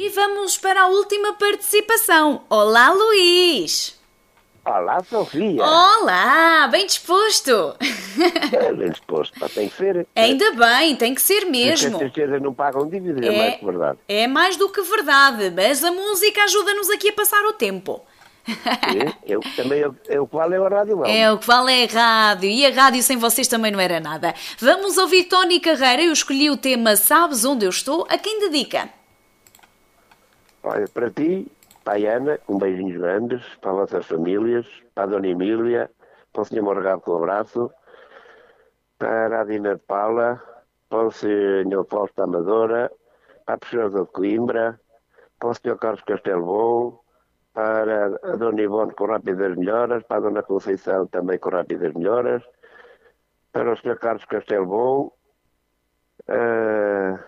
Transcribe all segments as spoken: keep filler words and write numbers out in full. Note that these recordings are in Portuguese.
E vamos para a última participação. Olá, Luís! Olá, Sofia! Olá! Bem disposto? É bem disposto, pá, tem que ser. Ainda bem, tem que ser mesmo. As certezas não pagam dívidas, é, É, mais que verdade. é mais do que verdade, mas a música ajuda-nos aqui a passar o tempo. É, eu, também eu, eu qual é a rádio Elmo. É, o que vale é a rádio, e a rádio sem vocês também não era nada. Vamos ouvir Tony Carreira, eu escolhi o tema Sabes Onde Eu Estou, a quem dedica? Olha, para ti, para a Ana, com beijinhos grandes, para as vossas famílias, para a Dona Emília, para o senhor Morgado com um abraço, para a Dina de Paula, para o senhor Fausto Amadora, para a professora de Coimbra, para o senhor Carlos Castelo Bom, para a Dona Ivone com rápidas melhoras, para a Dona Conceição também com rápidas melhoras, para o senhor Carlos Castelo Bom, uh,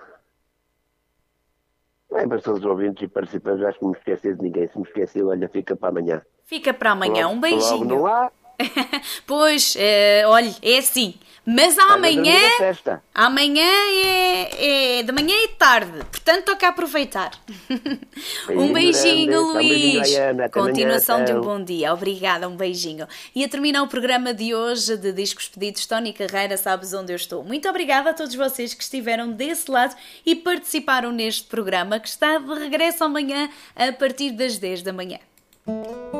é para todos os ouvintes e participantes, acho que não me esqueci de ninguém, se me esqueci, olha, fica para amanhã. Fica para amanhã, logo, um beijinho. Logo não há. Pois, é, olha, é assim. Mas amanhã, amanhã é, é de manhã e tarde, portanto toca aproveitar. Um beijinho, Luís. Continuação de um bom dia. Obrigada, um beijinho. E a terminar o programa de hoje de Discos Pedidos, Tony Carreira, Sabes Onde Eu Estou. Muito obrigada a todos vocês que estiveram desse lado e participaram neste programa que está de regresso amanhã a partir das dez da manhã.